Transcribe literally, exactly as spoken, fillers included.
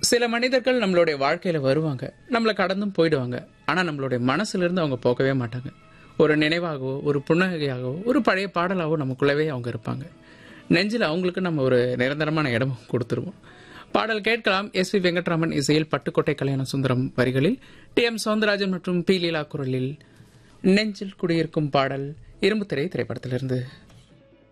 சில மனிதர்கள் நம்மளுடைய வாழ்க்கையில வருவாங்க, நம்மளை கடந்தும் போயிடுவாங்க. ஆனா நம்மளுடைய மனசுல இருந்து அவங்க போகவே மாட்டாங்க. ஒரு நினைவாகவோ, ஒரு புன்னகையாகவோ, ஒரு பழைய பாடலாகவோ நமக்குள்ளவே அவங்க இருப்பாங்க. நெஞ்சில் அவங்களுக்கு நம்ம ஒரு நிரந்தரமான இடமும் கொடுத்துருவோம். பாடல் கேட்கலாம். எஸ் வி வெங்கட்ராமன் இசையில், பட்டுக்கோட்டை கல்யாண சுந்தரம் வரிகளில், டி எம் சௌந்தரராஜன் மற்றும் பி லீலா குரலில் நெஞ்சில் குடியிருக்கும் பாடல் இரும்புத்திரை திரைப்படத்திலிருந்து.